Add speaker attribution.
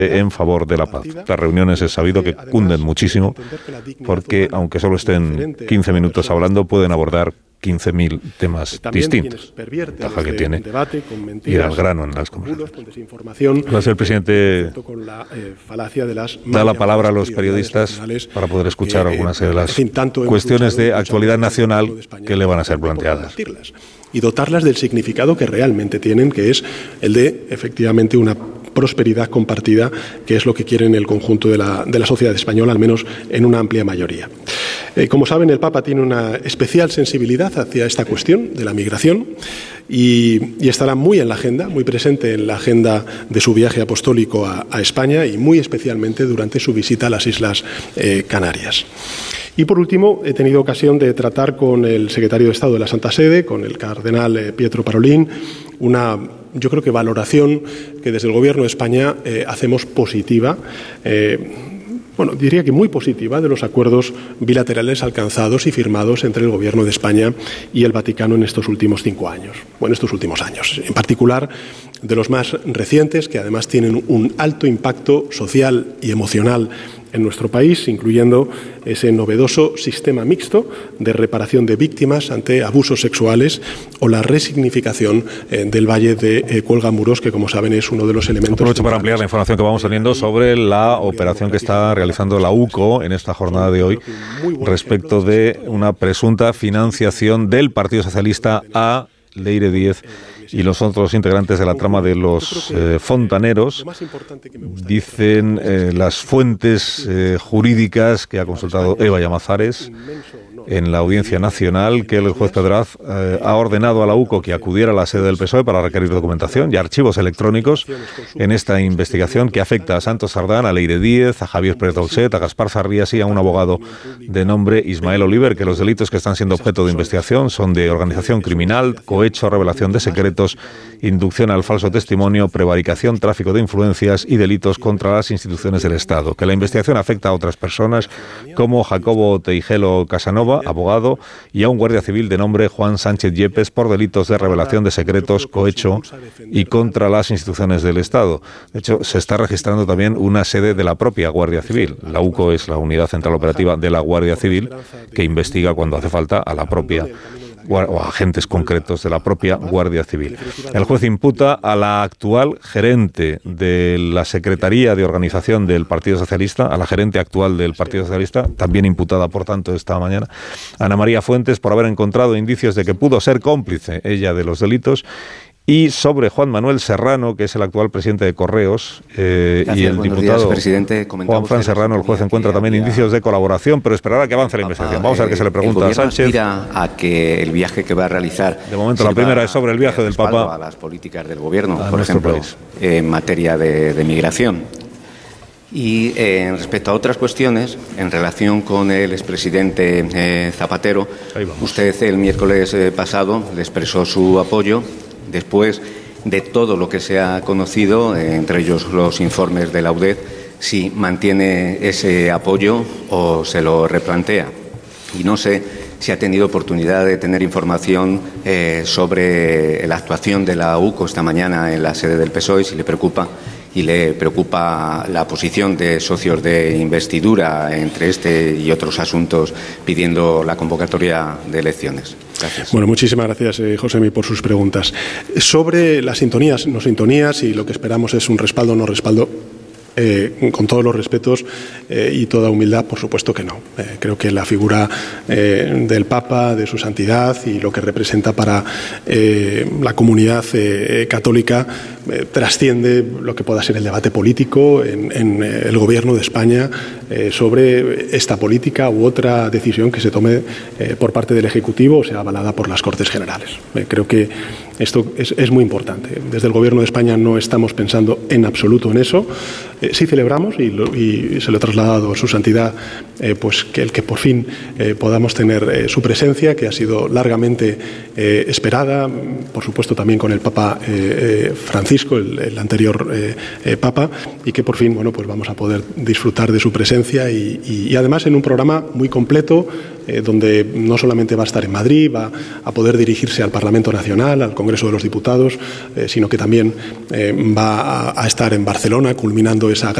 Speaker 1: en favor de la paz. Las reuniones es sabido que cunden muchísimo porque, aunque solo estén 15 minutos hablando, pueden abordar 15.000 temas distintos. Ventaja que tiene ir al grano en las conversaciones. Gracias, el presidente da la palabra a los periodistas para poder escuchar algunas de las cuestiones de actualidad nacional que le van a ser planteadas.
Speaker 2: Y dotarlas del significado que realmente tienen, que es el de, efectivamente, una prosperidad compartida, que es lo que quieren el conjunto de la sociedad española, al menos en una amplia mayoría. Como saben, el Papa tiene una especial sensibilidad hacia esta cuestión de la migración y estará muy en la agenda, muy presente en la agenda de su viaje apostólico a España y muy especialmente durante su visita a las Islas Canarias. Y por último, he tenido ocasión de tratar con el secretario de Estado de la Santa Sede, con el cardenal Pietro Parolin, yo creo que valoración que desde el Gobierno de España hacemos positiva, diría que muy positiva, de los acuerdos bilaterales alcanzados y firmados entre el Gobierno de España y el Vaticano en estos últimos 5 años, o en estos últimos años. En particular, de los más recientes, que además tienen un alto impacto social y emocional en nuestro país, incluyendo ese novedoso sistema mixto de reparación de víctimas ante abusos sexuales o la resignificación del Valle de Cuelgamuros, que, como saben, es uno de los elementos...
Speaker 1: Aprovecho para ampliar la información que vamos teniendo sobre la operación que está realizando la UCO en esta jornada de hoy respecto de una presunta financiación del Partido Socialista a Leire Díez y los otros integrantes de la trama de los fontaneros. Dicen las fuentes jurídicas que ha consultado Eva Llamazares en la Audiencia Nacional que el juez Pedraz ha ordenado a la UCO que acudiera a la sede del PSOE para requerir documentación y archivos electrónicos en esta investigación que afecta a Santos Sardán, a Leire Díez, a Javier Pérez Dolcet, a Gaspar Zarrías y a un abogado de nombre Ismael Oliver, que los delitos que están siendo objeto de investigación son de organización criminal, cohecho, revelación de secretos, inducción al falso testimonio, prevaricación, tráfico de influencias y delitos contra las instituciones del Estado. Que la investigación afecta a otras personas como Jacobo Teijelo Casanova, abogado, y a un guardia civil de nombre Juan Sánchez Yepes por delitos de revelación de secretos, cohecho y contra las instituciones del Estado. De hecho, se está registrando también una sede de la propia Guardia Civil. La UCO es la Unidad Central Operativa de la Guardia Civil que investiga cuando hace falta a la propia o agentes concretos de la propia Guardia Civil. El juez imputa a la actual gerente de la Secretaría de Organización del Partido Socialista, a la gerente actual del Partido Socialista, también imputada, por tanto, esta mañana, Ana María Fuentes, por haber encontrado indicios de que pudo ser cómplice ella de los delitos. Y sobre Juan Manuel Serrano, que es el actual presidente de Correos,
Speaker 3: Gracias,
Speaker 1: y el diputado Juan Fran Serrano, el juez encuentra también indicios de colaboración, pero esperará que avance la investigación. Vamos a ver qué se le pregunta a Sánchez.
Speaker 3: Aspira a que el viaje que va a realizar...
Speaker 1: De momento la primera es sobre el viaje del Papa
Speaker 3: a las políticas del Gobierno, por ejemplo, en materia de migración. Y respecto a otras cuestiones, en relación con el expresidente Zapatero, usted el miércoles pasado le expresó su apoyo después de todo lo que se ha conocido, entre ellos los informes de la UDED, si mantiene ese apoyo o se lo replantea. Y no sé si ha tenido oportunidad de tener información sobre la actuación de la UCO esta mañana en la sede del PSOE, si le preocupa la posición de socios de investidura entre este y otros asuntos pidiendo la convocatoria de elecciones. Gracias.
Speaker 2: Bueno, muchísimas gracias, Josemi, por sus preguntas. Sobre las sintonías, no sintonías, y lo que esperamos es un respaldo o no respaldo, con todos los respetos y toda humildad, por supuesto que no. Creo que la figura del Papa, de su santidad y lo que representa para la comunidad católica trasciende lo que pueda ser el debate político en el Gobierno de España sobre esta política u otra decisión que se tome por parte del Ejecutivo o sea avalada por las Cortes Generales. Creo que esto es muy importante. Desde el Gobierno de España no estamos pensando en absoluto en eso. Sí celebramos, y se lo he trasladado a su santidad, pues que por fin podamos tener su presencia, que ha sido largamente esperada, por supuesto también con el Papa Francisco, el anterior Papa, y que por fin, bueno, pues vamos a poder disfrutar de su presencia y además en un programa muy completo, donde no solamente va a estar en Madrid, va a poder dirigirse al Parlamento Nacional, al Congreso de los Diputados, sino que también va a estar en Barcelona, culminando esa